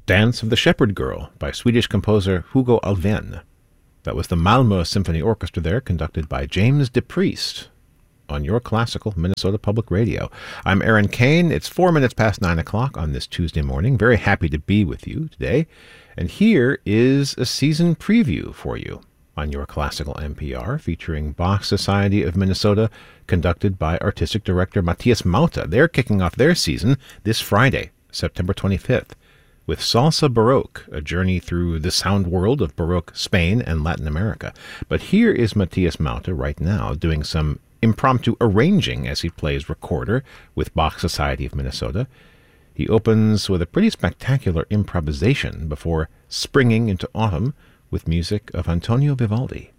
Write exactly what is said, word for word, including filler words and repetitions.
Dance of the Shepherd Girl by Swedish composer Hugo Alfvén. That was the Malmö Symphony Orchestra there, conducted by James DePriest on your classical Minnesota Public Radio. I'm Aaron Kane. It's four minutes past nine o'clock on this Tuesday morning. Very happy to be with you today. And here is a season preview for you on your classical N P R, featuring Bach Society of Minnesota, conducted by Artistic Director Matthias Mauta. They're kicking off their season this Friday, September twenty-fifth, with Salsa Baroque, a journey through the sound world of Baroque Spain and Latin America. But here is Matthias Mauta right now doing some impromptu arranging as he plays recorder with Bach Society of Minnesota. He opens with a pretty spectacular improvisation before springing into autumn with music of Antonio Vivaldi.